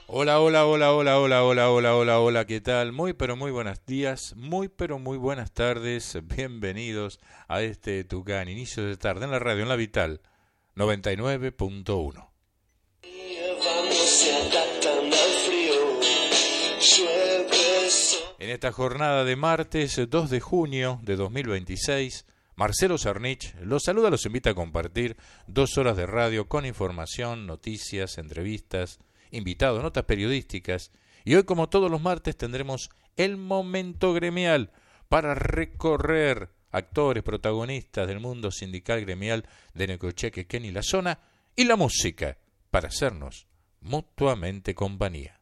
Hola, hola, hola, hola, hola, hola, hola, hola, hola, ¿qué tal? Muy, pero muy buenos días, muy, pero muy buenas tardes, bienvenidos a este Tucán, inicio de tarde en la radio, en la Vital 99.1. En esta jornada de martes 2 de junio de 2026, Marcelo Cernich los saluda, los invita a compartir 2 horas de radio con información, noticias, entrevistas, invitados, notas periodísticas. Y hoy, como todos los martes, tendremos el momento gremial para recorrer actores, protagonistas del mundo sindical gremial de Necochea, Quequén y la zona, y la música para hacernos mutuamente compañía.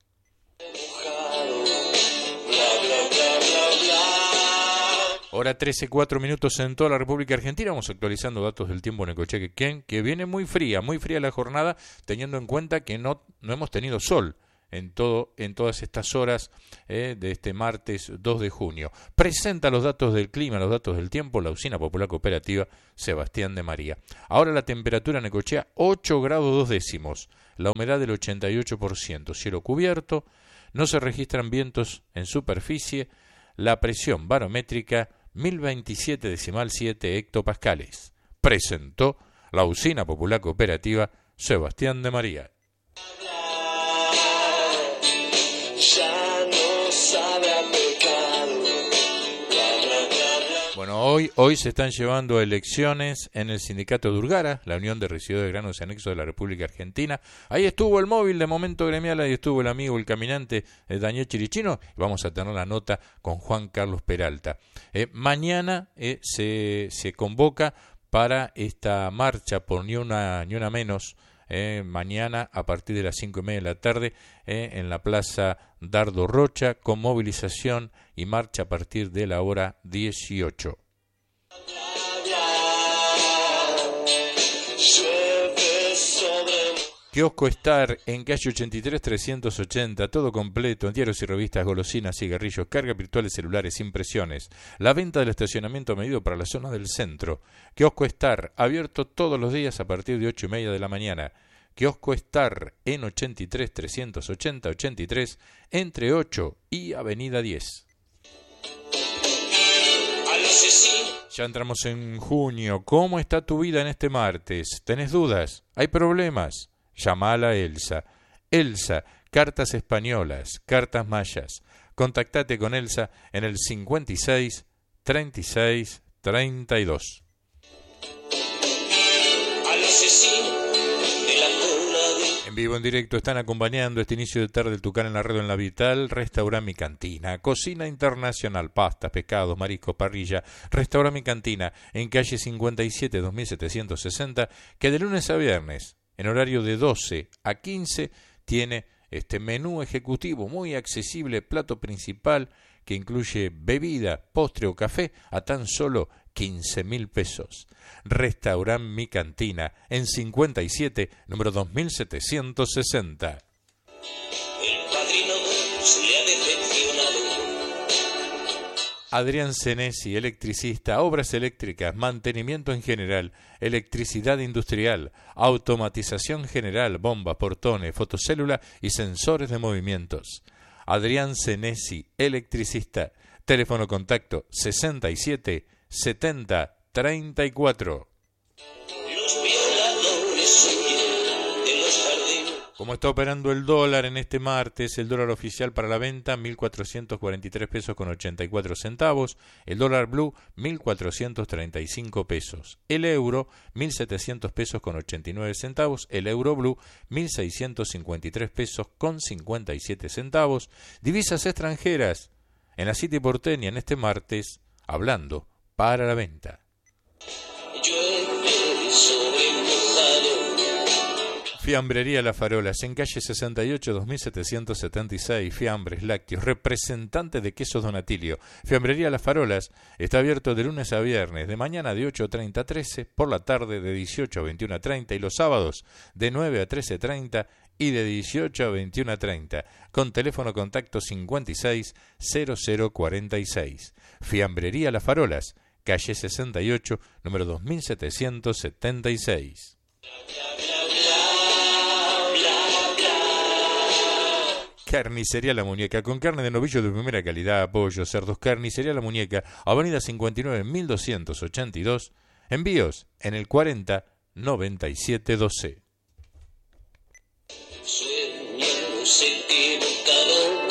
Hora 13, 4 minutos en toda la República Argentina. Vamos actualizando datos del tiempo en Necochea, Quequén, que viene muy fría la jornada, teniendo en cuenta que no hemos tenido sol en todas estas horas de este martes 2 de junio. Presenta los datos del clima, los datos del tiempo, la Usina Popular Cooperativa Sebastián de María. Ahora la temperatura en Necochea 8 grados 2 décimos, la humedad del 88%, cielo cubierto, no se registran vientos en superficie, la presión barométrica 1027,7 hectopascales. Presentó la Usina Popular Cooperativa Sebastián de María. Bueno, hoy se están llevando elecciones en el sindicato de Urgara, la Unión de Residuos de Granos y Anexos de la República Argentina. Ahí estuvo el móvil de Momento Gremial, ahí estuvo el amigo, el caminante Daniel Chirichino. Vamos a tener la nota con Juan Carlos Peralta. Mañana se convoca para esta marcha por ni una menos. Mañana a partir de las 5:30 de la tarde en la Plaza Dardo Rocha, con movilización y marcha a partir de la hora 18. Kiosco Star en calle 83 380, todo completo, en diarios y revistas, golosinas, cigarrillos, cargas virtuales, celulares, impresiones. La venta del estacionamiento medido para la zona del centro. Kiosco Star, abierto todos los días a partir de 8:30 de la mañana. Kiosco Star en 83 380 83 entre 8 y Avenida 10. Ya entramos en junio. ¿Cómo está tu vida en este martes? ¿Tenés dudas? ¿Hay problemas? Llamala a Elsa. Elsa, cartas españolas, cartas mayas. Contactate con Elsa en el 56 36 32. En vivo, en directo, están acompañando este inicio de tarde del Tucán en la red, en la Vital. Restaurant Mi Cantina, cocina internacional, pastas, pescados, mariscos, parrilla. Restaurant Mi Cantina en calle 57 2760, que de lunes a viernes en horario de 12 a 15 tiene este menú ejecutivo muy accesible, plato principal que incluye bebida, postre o café a tan solo 15.000 pesos. Restaurant Mi Cantina en 57, número 2760. El padrino se le ha decepcionado. Adrián Senesi, electricista, obras eléctricas, mantenimiento en general, electricidad industrial, automatización general, bombas, portones, fotocélula y sensores de movimientos. Adrián Senesi, electricista, teléfono contacto 67 70 34. ¿Cómo está operando el dólar en este martes? El dólar oficial para la venta, 1.443 pesos con 84 centavos. El dólar blue, 1.435 pesos. El euro, 1.700 pesos con 89 centavos. El euro blue, 1.653 pesos con 57 centavos. Divisas extranjeras en la City porteña en este martes, hablando para la venta. Fiambrería Las Farolas, en calle 68, 2776, fiambres, lácteos, representante de quesos Donatilio. Fiambrería Las Farolas está abierto de lunes a viernes, de mañana de 8:30 a 13, por la tarde de 18 a 21:30 y los sábados de 9 a 13:30 y de 18 a 21:30, con teléfono contacto 56 0046. Fiambrería Las Farolas, calle 68, número 2776. Carnicería La Muñeca, con carne de novillo de primera calidad, pollo, cerdos. Carnicería La Muñeca, Avenida 59, 1282. Envíos en el 40 97 12. Sueños equivocados.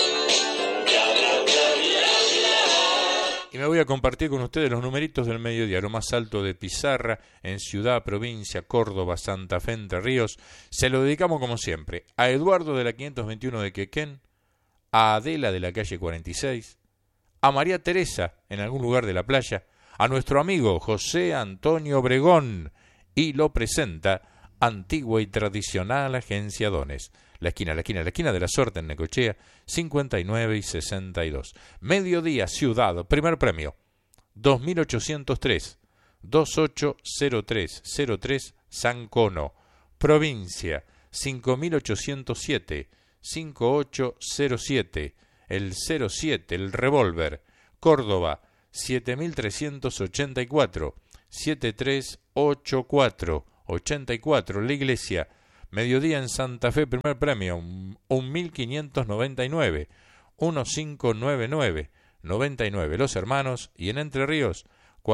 Y me voy a compartir con ustedes los numeritos del mediodía, lo más alto de Pizarra, en ciudad, provincia, Córdoba, Santa Fe, Entre Ríos. Se lo dedicamos como siempre a Eduardo de la 521 de Quequén, a Adela de la calle 46, a María Teresa en algún lugar de la playa, a nuestro amigo José Antonio Obregón, y lo presenta Antigua y Tradicional Agencia Dones. La esquina de la suerte en Necochea, 59 y 62. Mediodía, ciudad, primer premio, 2803, 280303, San Cono. Provincia, 5807, 5807, el 07, el revólver. Córdoba, 7384, 7384, 84, la iglesia. Mediodía en Santa Fe, primer premio, 1599, 1599, 99, Los Hermanos, y en Entre Ríos,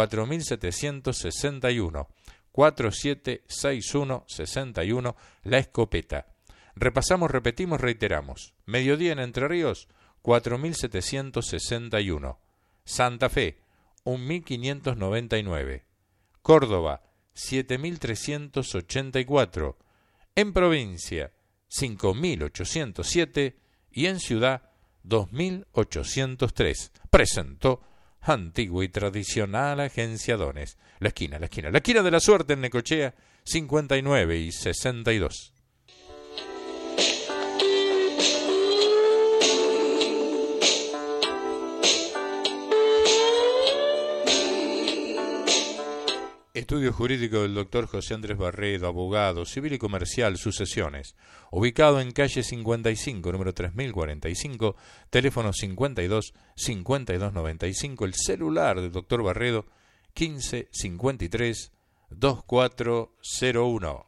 4761, 4761, 61, La Escopeta. Repasamos, repetimos, reiteramos. Mediodía en Entre Ríos, 4761, Santa Fe, 1599, Córdoba, 7384, en provincia 5807 y en ciudad 2803. Presentó Antigua y Tradicional Agencia Dones. La esquina de la suerte en Necochea, 59 y 62. Estudio jurídico del doctor José Andrés Barredo, abogado, civil y comercial, sucesiones. Ubicado en calle 55, número 3045, teléfono 52 52 95, el celular del doctor Barredo, 15 53 2401.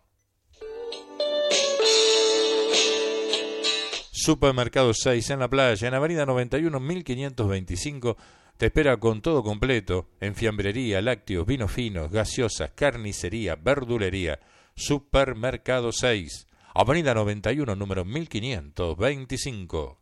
Supermercado 6 en la playa, en avenida 91 1525. Te espera con todo completo en fiambrería, lácteos, vinos finos, gaseosas, carnicería, verdulería. Supermercado 6, avenida 91, número 1525.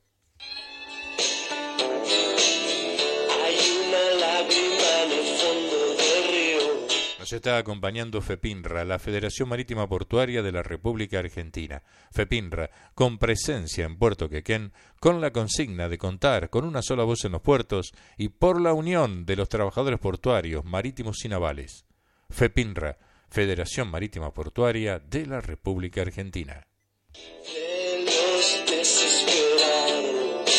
Nos está acompañando FEPINRA, la Federación Marítima Portuaria de la República Argentina. FEPINRA, con presencia en Puerto Quequén, con la consigna de contar con una sola voz en los puertos y por la unión de los trabajadores portuarios, marítimos y navales. FEPINRA, Federación Marítima Portuaria de la República Argentina. De los desesperados,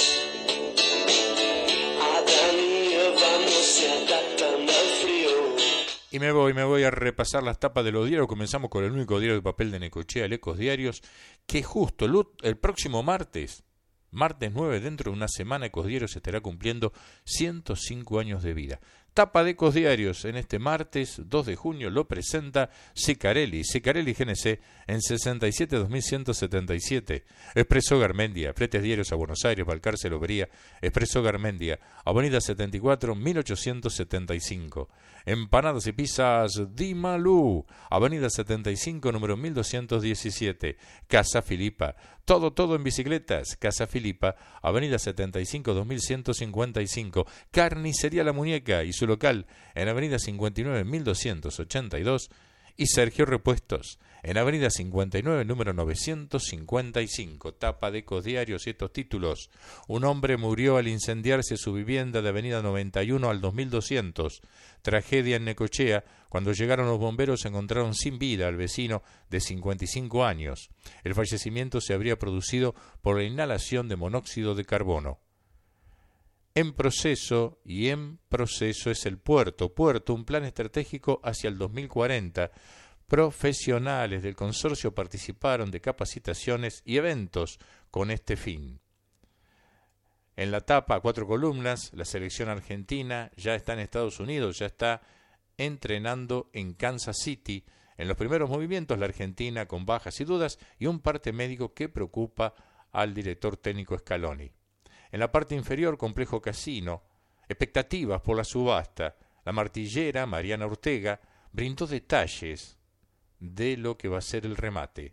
Adán y Eva no se adaptan al frío. Y me voy a repasar las tapas de los diarios. Comenzamos con el único diario de papel de Necochea, el Ecos Diarios, que justo el próximo martes 9, dentro de una semana, Ecos Diarios estará cumpliendo 105 años de vida. Tapa de Ecos Diarios en este martes 2 de junio lo presenta Sicarelli GNC en 67-2177. Expreso Garmendia, fletes diarios a Buenos Aires, Balcarce, Lobería. Expreso Garmendia, avenida 74, 1875. Empanadas y pizzas Di Malú, avenida 75, número 1217. Casa Filipa, todo en bicicletas. Casa Filipa, avenida 75, 2155. Carnicería La Muñeca y su local en avenida 59, 1282. Y Sergio Repuestos en avenida 59, número 955. Tapa de Ecos Diarios y estos títulos. Un hombre murió al incendiarse su vivienda de avenida 91 al 2200. Tragedia en Necochea. Cuando llegaron los bomberos encontraron sin vida al vecino de 55 años. El fallecimiento se habría producido por la inhalación de monóxido de carbono. En proceso es el Puerto, un plan estratégico hacia el 2040. Profesionales del consorcio participaron de capacitaciones y eventos con este fin. En la tapa, a 4 columnas, la selección argentina ya está en Estados Unidos, ya está entrenando en Kansas City. En los primeros movimientos, la Argentina con bajas y dudas y un parte médico que preocupa al director técnico Scaloni. En la parte inferior, complejo casino, expectativas por la subasta. La martillera, Mariana Ortega, brindó detalles de lo que va a ser el remate.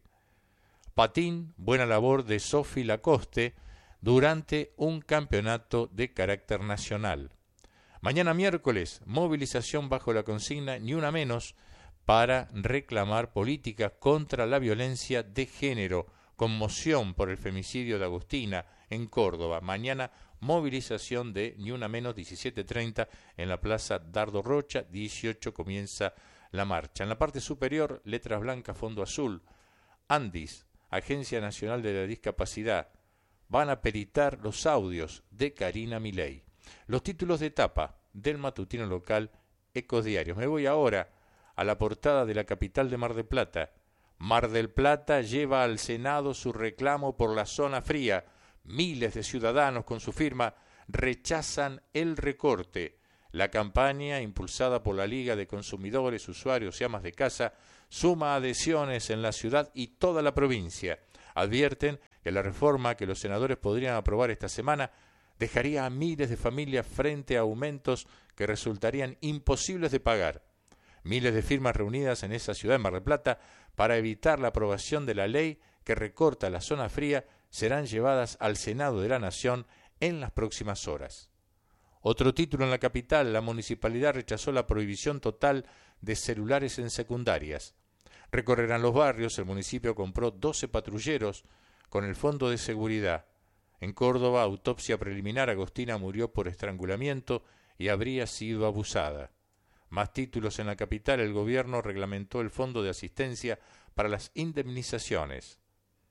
Patín, buena labor de Sophie Lacoste durante un campeonato de carácter nacional. Mañana miércoles, movilización bajo la consigna Ni Una Menos para reclamar política contra la violencia de género. Conmoción por el femicidio de Agustina en Córdoba. Mañana movilización de Ni Una Menos, 17:30 en la Plaza Dardo Rocha, 18 comienza la marcha. En la parte superior, letras blancas, fondo azul. Andis, Agencia Nacional de la Discapacidad, van a peritar los audios de Karina Milei. Los títulos de etapa del matutino local Ecos Diarios. Me voy ahora a la portada de la capital de Mar del Plata. Mar del Plata lleva al Senado su reclamo por la zona fría. Miles de ciudadanos con su firma rechazan el recorte. La campaña, impulsada por la Liga de Consumidores, Usuarios y Amas de Casa, suma adhesiones en la ciudad y toda la provincia. Advierten que la reforma que los senadores podrían aprobar esta semana dejaría a miles de familias frente a aumentos que resultarían imposibles de pagar. Miles de firmas reunidas en esa ciudad de Mar del Plata para evitar la aprobación de la ley que recorta la zona fría serán llevadas al Senado de la Nación en las próximas horas. Otro título en la capital: la municipalidad rechazó la prohibición total de celulares en secundarias. Recorrerán los barrios. El municipio compró 12 patrulleros con el fondo de seguridad. En Córdoba, autopsia preliminar: Agustina murió por estrangulamiento y habría sido abusada. Más títulos en la capital: el gobierno reglamentó el fondo de asistencia para las indemnizaciones.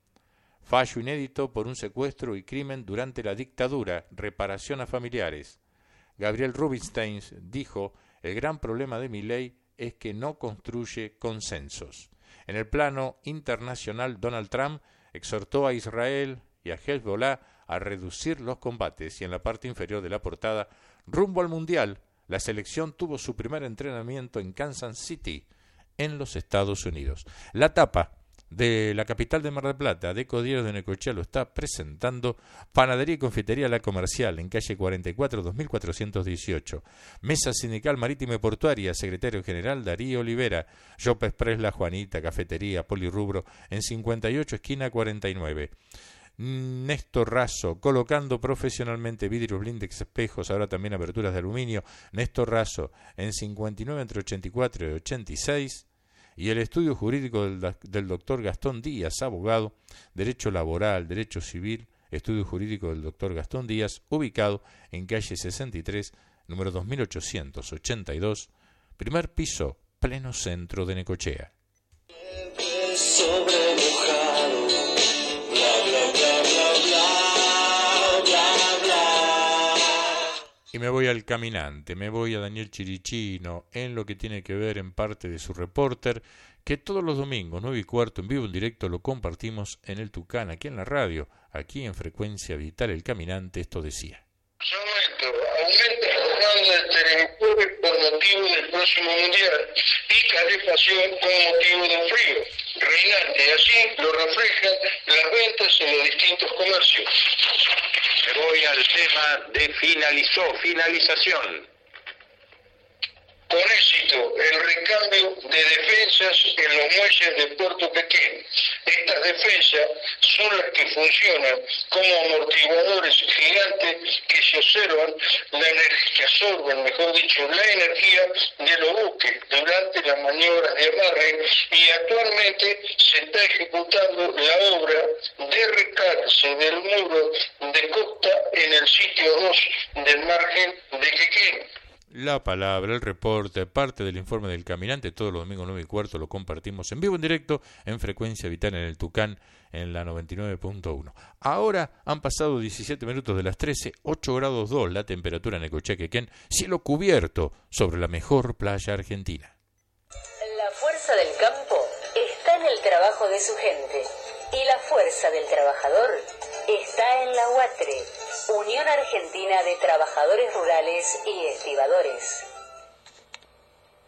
Fallo inédito por un secuestro y crimen durante la dictadura, reparación a familiares. Gabriel Rubinstein dijo: el gran problema de Milei es que no construye consensos. En el plano internacional, Donald Trump exhortó a Israel y a Hezbollah a reducir los combates. Y en la parte inferior de la portada, rumbo al Mundial, la selección tuvo su primer entrenamiento en Kansas City, en los Estados Unidos. La tapa de la capital de Mar del Plata, de Ecos Diarios de Necochea, lo está presentando Panadería y Confitería La Comercial, en calle 44, 2418. Mesa Sindical Marítima y Portuaria, secretario general Darío Olivera. Shop Express La Juanita, cafetería Polirrubro, en 58, esquina 49. Néstor Razo, colocando profesionalmente vidrios blindex, espejos, ahora también aberturas de aluminio. Néstor Razo, en 59, entre 84 y 86. Y el estudio jurídico del doctor Gastón Díaz, abogado, Derecho Laboral, Derecho Civil, estudio jurídico del doctor Gastón Díaz, ubicado en calle 63, número 2882, primer piso, pleno centro de Necochea. Sobre mojado, bla bla bla bla bla bla bla. Y me voy al Caminante, me voy a Daniel Chirichino, en lo que tiene que ver en parte de su reporter, que todos los domingos, 9:15, en vivo en directo, lo compartimos en el Tucán, aquí en la radio, aquí en Frecuencia Vital, el Caminante. Esto decía: aumenta el round de televisores por motivo del próximo mundial y calefacción con motivo del frío. Reinante, así lo reflejan las ventas en los distintos comercios. Me voy al tema de finalización. Con éxito, el recambio de defensas en los muelles de Puerto Quequén. Estas defensas son las que funcionan como amortiguadores gigantes que absorben, la energía de los buques durante las maniobras de amarre, y actualmente se está ejecutando la obra de recalce del muro de costa en el sitio 2 del margen de Quequén. La palabra, el reporte, parte del informe del Caminante, todos los domingos 9:15 lo compartimos en vivo, en directo, en Frecuencia Vital en el Tucán, en la 99.1. Ahora han pasado 17 minutos de las 13, 8 grados 2 la temperatura en Necochea, Quequén, cielo cubierto sobre la mejor playa argentina. La fuerza del campo está en el trabajo de su gente, y la fuerza del trabajador está en la UATRE, Unión Argentina de Trabajadores Rurales y Estibadores.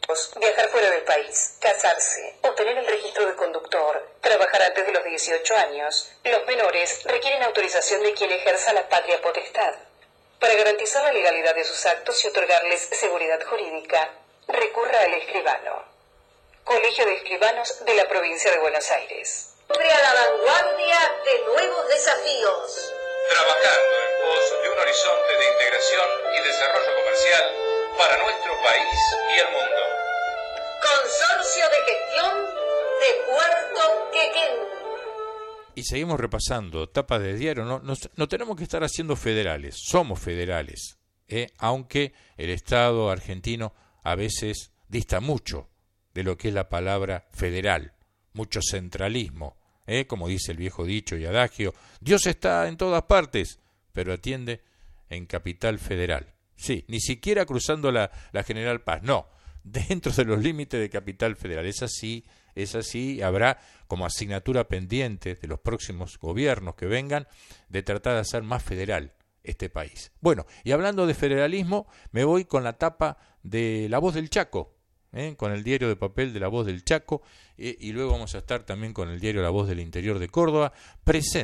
Viajar fuera del país, casarse, obtener el registro de conductor, trabajar antes de los 18 años. Los menores requieren autorización de quien ejerza la patria potestad. Para garantizar la legalidad de sus actos y otorgarles seguridad jurídica, recurra al escribano. Colegio de Escribanos de la Provincia de Buenos Aires. Siempre a la vanguardia de nuevos desafíos. Trabajando en pos de un horizonte de integración y desarrollo comercial para nuestro país y el mundo. Consorcio de Gestión de Puerto Quequén. Y seguimos repasando tapas de diario. No tenemos que estar haciendo federales, somos federales, aunque el Estado argentino a veces dista mucho de lo que es la palabra federal, mucho centralismo, como dice el viejo dicho y adagio, Dios está en todas partes, pero atiende en Capital Federal. Sí, ni siquiera cruzando la General Paz, no, dentro de los límites de Capital Federal. Es así, habrá como asignatura pendiente de los próximos gobiernos que vengan de tratar de hacer más federal este país. Bueno, y hablando de federalismo, me voy con la tapa de La Voz del Chaco, con el diario de papel de La Voz del Chaco, y luego vamos a estar también con el diario La Voz del Interior de Córdoba, presente